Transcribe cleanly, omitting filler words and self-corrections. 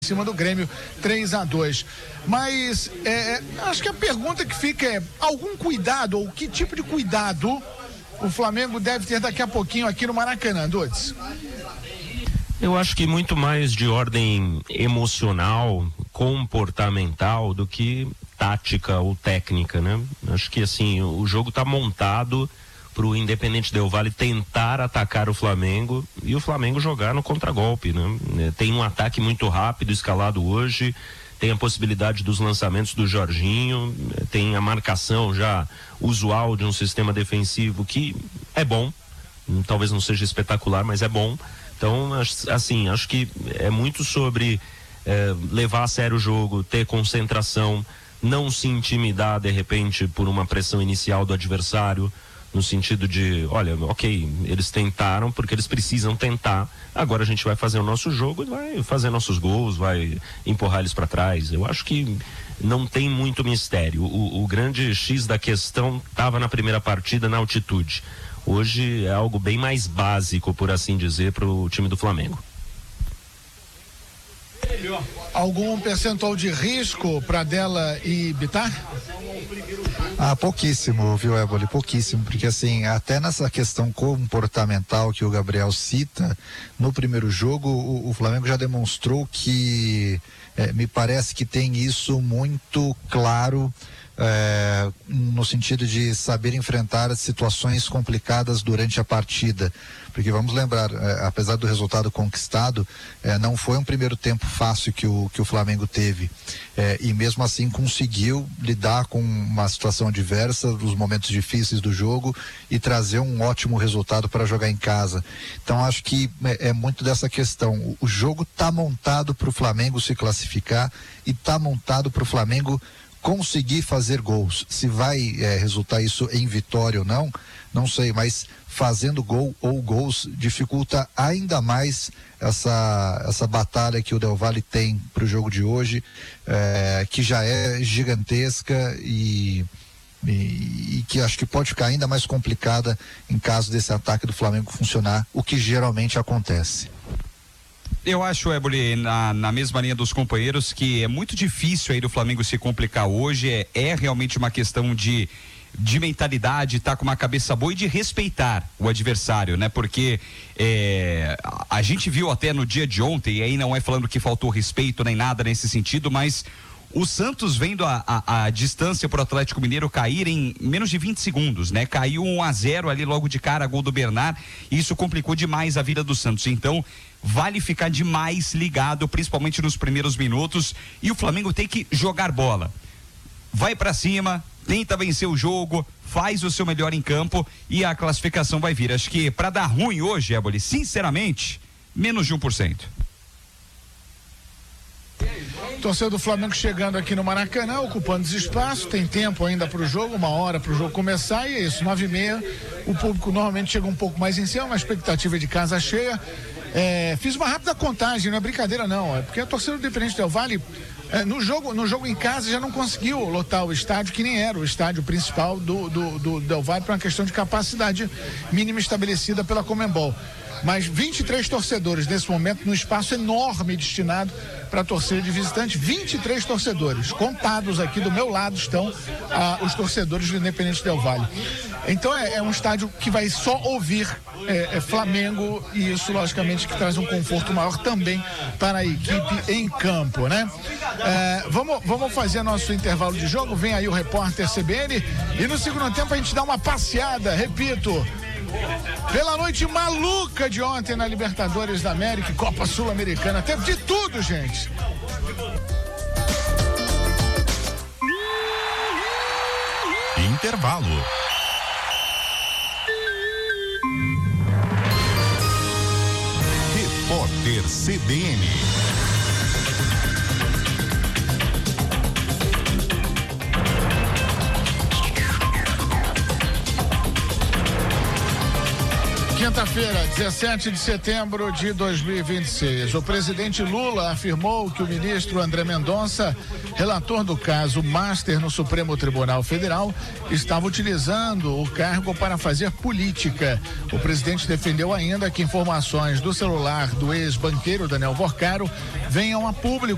em cima do Grêmio, 3-2. Mas acho que a pergunta que fica é: algum cuidado, ou que tipo de cuidado o Flamengo deve ter daqui a pouquinho aqui no Maracanã, Dudes? Eu acho que muito mais de ordem emocional, comportamental, do que tática ou técnica, né? Acho que assim, o jogo está montado para o Independente Del Valle tentar atacar o Flamengo e o Flamengo jogar no contragolpe, né? Tem um ataque muito rápido escalado hoje, tem a possibilidade dos lançamentos do Jorginho, tem a marcação já usual de um sistema defensivo que é bom, talvez não seja espetacular, mas é bom. Então, assim, acho que é muito sobre levar a sério o jogo, ter concentração, não se intimidar de repente por uma pressão inicial do adversário, no sentido de, olha, ok, eles tentaram porque eles precisam tentar, agora a gente vai fazer o nosso jogo e vai fazer nossos gols, vai empurrar eles para trás. Eu acho que não tem muito mistério. O grande X da questão estava na primeira partida, na altitude. Hoje é algo bem mais básico, por assim dizer, para o time do Flamengo. Algum percentual de risco para Della e Bittar? Pouquíssimo, viu, Éboli? Pouquíssimo, porque assim, até nessa questão comportamental que o Gabriel cita, no primeiro jogo o Flamengo já demonstrou que me parece que tem isso muito claro, no sentido de saber enfrentar situações complicadas durante a partida, porque vamos lembrar, apesar do resultado conquistado, não foi um primeiro tempo fácil que o Flamengo teve, e mesmo assim conseguiu lidar com uma situação adversa, os momentos difíceis do jogo, e trazer um ótimo resultado para jogar em casa. Então acho que é muito dessa questão. O jogo está montado para o Flamengo se classificar e está montado para o Flamengo conseguir fazer gols. Se vai resultar isso em vitória ou não, não sei, mas fazendo gol ou gols dificulta ainda mais essa batalha que o Del Valle tem para o jogo de hoje, que já é gigantesca e que acho que pode ficar ainda mais complicada em caso desse ataque do Flamengo funcionar, o que geralmente acontece. Eu acho, Éboli, na mesma linha dos companheiros, que é muito difícil aí do Flamengo se complicar hoje, é realmente uma questão de mentalidade, tá com uma cabeça boa e de respeitar o adversário, né? Porque a gente viu até no dia de ontem, e aí não é falando que faltou respeito nem nada nesse sentido, mas o Santos vendo a distância pro Atlético Mineiro cair em menos de 20 segundos, né? Caiu 1-0 ali logo de cara, gol do Bernard, e isso complicou demais a vida do Santos. Então, vale ficar demais ligado, principalmente nos primeiros minutos, e o Flamengo tem que jogar bola. Vai pra cima, tenta vencer o jogo, faz o seu melhor em campo e a classificação vai vir. Acho que pra dar ruim hoje, Éboli, sinceramente, menos de 1%. Torcedor do Flamengo chegando aqui no Maracanã, ocupando os espaços, tem tempo ainda para o jogo, 1 hora para o jogo começar, e é isso, 9h30, o público normalmente chega um pouco mais em cima, uma expectativa de casa cheia. Fiz uma rápida contagem, não é brincadeira não, é porque a torcida do Independente Del Valle, no jogo em casa já não conseguiu lotar o estádio, que nem era o estádio principal do Del Valle, por uma questão de capacidade mínima estabelecida pela Conmebol. Mas 23 torcedores nesse momento, num espaço enorme destinado para a torcida de visitante, 23 torcedores. Contados aqui do meu lado estão os torcedores do Independente Del Valle. Então é um estádio que vai só ouvir Flamengo, e isso logicamente que traz um conforto maior também para a equipe em campo, né? Vamos fazer nosso intervalo de jogo, vem aí o repórter CBN, e no segundo tempo a gente dá uma passeada, repito, pela noite maluca de ontem na Libertadores da América e Copa Sul-Americana. Teve de tudo, gente. Intervalo. Repórter CBN. Quinta-feira, 17 de setembro de 2026. O presidente Lula afirmou que o ministro André Mendonça, relator do caso Master no Supremo Tribunal Federal, estava utilizando o cargo para fazer política. O presidente defendeu ainda que informações do celular do ex-banqueiro Daniel Vorcaro venham a público